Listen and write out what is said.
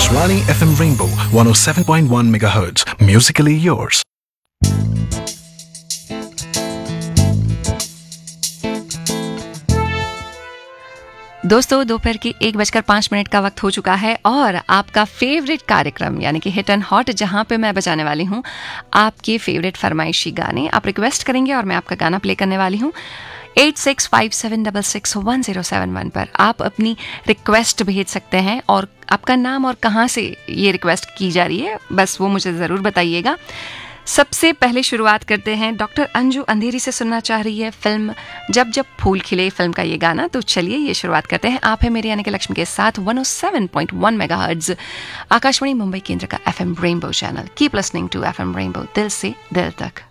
Akashvani FM Rainbow 107.1 MHz. Musically yours. दोस्तों, दोपहर की 1:05 का वक्त हो चुका है और आपका फेवरेट कार्यक्रम यानी कि हिट एंड हॉट, जहां पे मैं बजाने वाली हूं आपके फेवरेट फरमाइशी गाने। आप रिक्वेस्ट करेंगे और मैं आपका गाना प्ले करने वाली हूं 8657661071 पर। आप अपनी रिक्वेस्ट भेज सकते हैं और आपका नाम और कहां से ये रिक्वेस्ट की जा रही है बस वो मुझे ज़रूर बताइएगा। सबसे पहले शुरुआत करते हैं। डॉक्टर अंजू अंधेरी से सुनना चाह रही है फिल्म जब जब फूल खिले फिल्म का ये गाना। तो चलिए ये शुरुआत करते हैं। आप है मेरी यानी कि लक्ष्मी के साथ 107.1 मेगाहर्ट्ज आकाशवाणी मुंबई केंद्र का FM rainbow channel. Keep listening to FM rainbow, दिल से दिल तक।